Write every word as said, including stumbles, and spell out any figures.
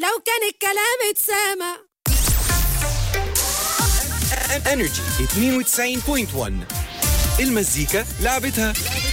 لو كان الكلام اتسامع. انرجي اثنين وتسعين فاصلة واحد المزيكا لعبتها.